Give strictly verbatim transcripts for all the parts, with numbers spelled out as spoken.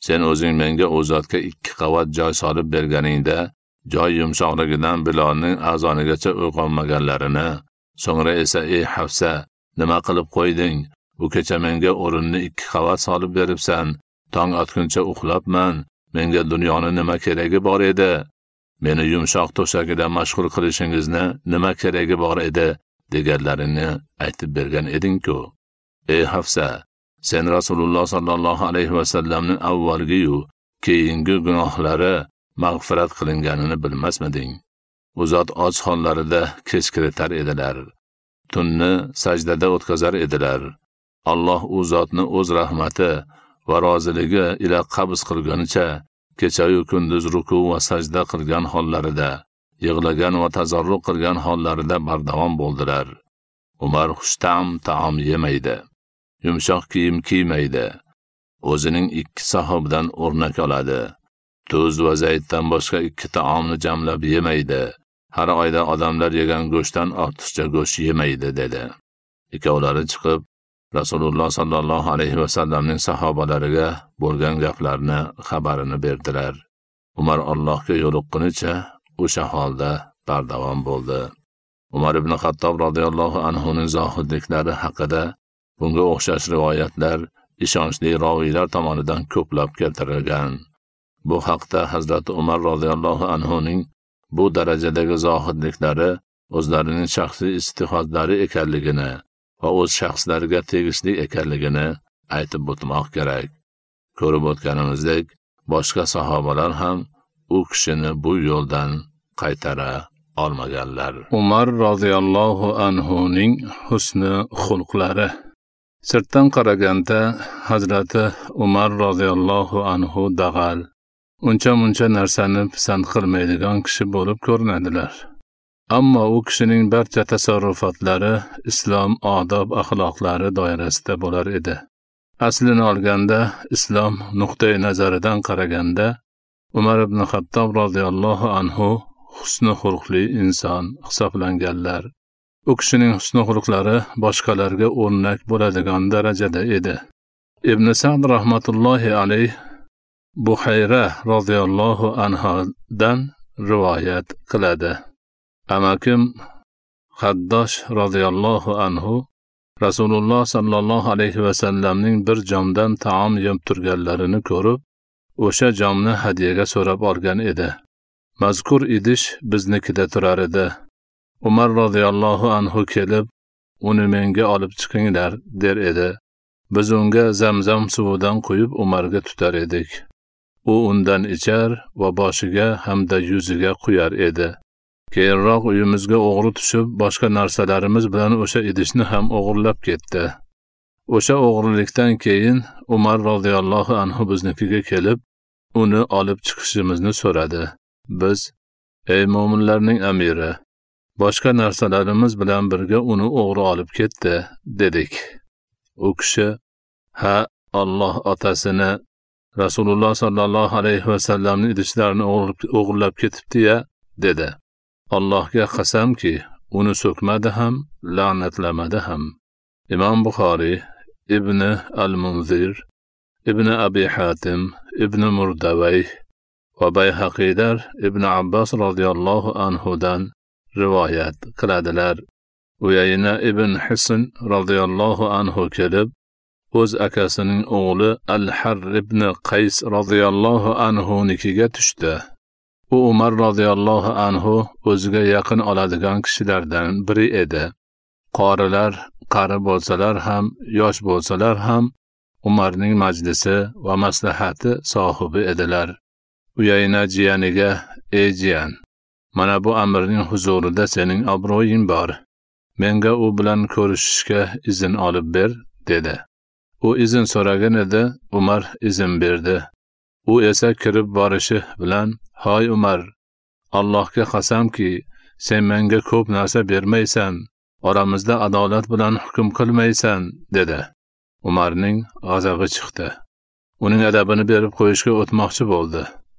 sen o'zing menga u zotga ikki qavat joy solib berganingda, joy yumshoqligidan Bilolning azonigacha uyg'onmaganlarini, so'ngra esa ey Hafsa, nima qilib qo'yding? Bu kecha menga o'rinni ikki qavat solib beribsan. Tong otguncha uxlabman. Menga dunyoni nima keragi bor edi? Meni yumshoq to'shagida mashg'ul qilishingizni nima keragi bor edi? deganlarini aytib bergan eding-ku. Ey Hafsa, sen Rasululloh sallallohu alayhi va sallamning avvalgi-yu keyingi gunohlari mag'firat qilinganini bilmasmiding? U zot och hollarida kech kiritar edilar. Tunni sajdada o'tkazar edilar. Alloh u zotni o'z rahmati va roziligi ila qabz qilganicha kecha-yu kunduz ruku va sajda qilgan hollarida, yig'lagan va tazarruq qilgan hollarida bardavom bo'ldilar. Umar xushtam taom yemaydi, yumshoq kiyim kiymaydi. O'zining ikki sahobidan o'rnak oladi. Tuz va zaytdan boshqa ikki taomni jamlab yemaydi. Har oyda odamlar yegan go'shtdan ortiqcha go'sht yemaydi dedi. Ikkovlari chiqib Rasululloh sallallohu alayhi va sallamning sahobalariga bo'lgan gaplarni xabarini berdilar. Umar Allohga yo'liqqunicha o'sha holda bardavom bo'ldi. Umar ibn Xattob radhiyallohu anhu ning zohidliklari haqida bunga o'xshash rivoyatlar ishonchli roviylar tomonidan ko'plab keltirilgan. Bu haqda Hazrat Umar radhiyallohu anhu ning bu darajadagi zohidliklari o'zlarining shaxsiy istihozlari ekanligini va o'z shaxslariga tegishli ekanligini aytib o'tmoq kerak. Ko'rib o'tganimizdek, boshqa sahobalar ham u kishini bu yo'ldan qaytara olmaganlar. Umar radhiyallohu anhu ning husni xulqlari. Sirtdan qaraganda Hazrati Umar radhiyallohu anhu dag'al, uncha-muncha narsani pisand qilmaydigan kishi bo'lib ko'rinadilar. Ammo u kishining barcha tasarrufatlari islom odob axloqlari doirasida bo'lar edi. Aslini olganda, islom nuqtai nazaridan qaraganda, Umar ibn Xattob radhiyallohu anhu husni xulqli inson hisoblanganlar. U kishining husni xulqlari boshqalarga o'rnak bo'ladigan darajada edi. Ibn Sa'd rahmatullohi alayh Buhayra radhiyallohu anhadan rivoyat qiladi. Amakim Xaddosh radhiyallohu anhu Rasululloh sallallohu alayhi va sallamning bir jomdan taom yeb turganlarini ko'rib, o'sha jomni hadiyaga so'rab olgan edi. Mazkur idish biznikida turar edi. Umar radhiyallohu anhu kelib, uni menga olib chiqinglar der edi. Biz unga Zamzam suvidan quyib Umarga tutar edik. U undan ichar va boshiga hamda yuziga quyar edi. Keyinroq uyimizga o'g'ri tushib, boshqa narsalarimiz bilan o'sha idishni ham o'g'irlab ketdi. O'sha o'g'rilikdan keyin Umar radhiyallohu anhu biznikiga kelib, uni olib chiqishimizni so'radi. Biz, ey mo'minlarning amiri, boshqa narsalarimiz bilan birga uni o'g'ri olib ketdi, dedik. U kishi, ha, Alloh otasini Rasululloh sallallohu alayhi va sallamning idishlarini o'g'irlab ketibdi-ya, dedi. Allohga qasamki, uni so'kmadi ham, la'natlamadi ham. Imom Buxoriy, Ibn al-Munzir, Ibn Abi Hatim, Ibn Murdavay va Bayhaqiylar Ibn Abbos radhiyallohu anhudan rivoyat qiladilar. Uyayna ibn Hisn radhiyallohu anhu kelib, o'z akasining o'g'li Al-Harr ibn Qays radhiyallohu anhu nikiga tushdi. U Umar radhiyallohu anhu o'ziga yaqin oladigan kishilardan biri edi. Qorilar, qari bo'lsalar ham, yosh bo'lsalar ham Umarning majlisi va maslahati sohibi edilar. Uyayna jiyaniga, ey jiyan, mana bu amirning huzurida sening obro'ying bor. Menga u bilan ko'rishishga izn olib ber, dedi. U izn so'ragan edi, Umar izn berdi. U esa kirib borishi bilan, "Hoy Umar, Allohga qasamki, sen menga ko'p narsa bermaysan, oramizda adolat bilan hukm qilmaysan", dedi. Umarning g'azabi chiqdi. Uning adabini berib qo'yishga o'tmoqchi bo'ldi.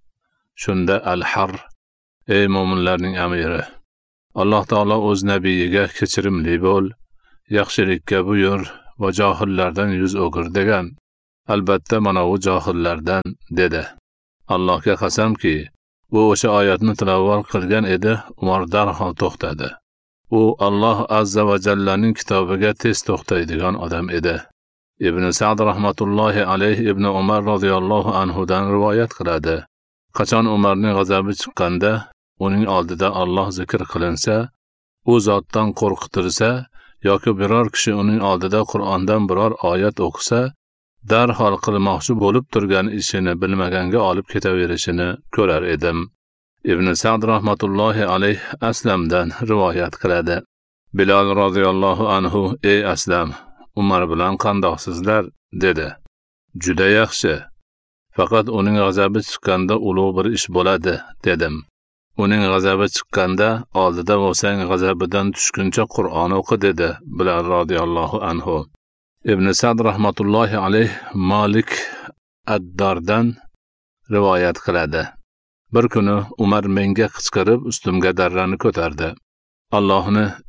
Shunda Al-Harr, ey mo'minlarning amiri, Alloh taolo o'z nabiyiga kechirimli bo'l, yaxshilikka buyur va johillardan yuz o'gir degan. albatta mana u johillardan, dedi. Allohga qasamki, u o'sha oyatni tilovat qilgan edi, Umar darhol to'xtadi. U Alloh azza va jallaning kitobiga tez to'xtaydigan odam edi. Ibn Sa'd rahmatullohi alayhi Ibn Umar radhiyallohu anhu dan rivoyat qiladi. Qachon Umarning g'azabi chiqqanda, uning oldida Alloh zikr qilinsa, u zotdan qo'rqitilsa yoki biror kishi uning oldida Qur'ondan biror oyat o'qisa, darhol qilmoqchi bo'lib turgan ishini bilmaganga olib ketaverishini ko'rar edim. Ibn Sa'd rahmatullohi alayh Aslamdan rivoyat qiladi. Bilal radhiyallohu anhu: "Ey Aslam, Umar bilan qandoqsizlar?" dedi. "Juda yaxshi. Faqat uning g'azabi chiqqanda ulug' bir ish bo'ladi", dedim. "Uning g'azabi chiqqanda oldida bo'lsang, g'azabidan tushguncha Qur'on o'qi", dedi Bilal radhiyallohu anhu. Ibn Sa'd rahmatullohi alayh Malik ad-Dardan rivoyat qiladi. Bir kuni Umar menga qichqirib, ustimga darrani ko'tardi. Allohni